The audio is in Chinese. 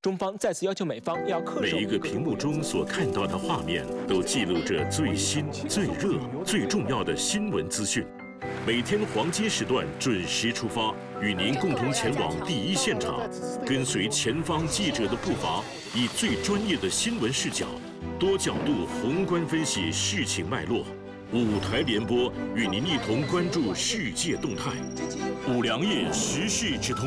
中方再次要求美方要恪守。 每一个屏幕中所看到的画面，都记录着最新、最热、最重要的新闻资讯。每天黄金时段准时出发，与您共同前往第一现场，跟随前方记者的步伐，以最专业的新闻视角，多角度宏观分析事情脉络。5台联播与您一同关注世界动态。5粮液时事之通。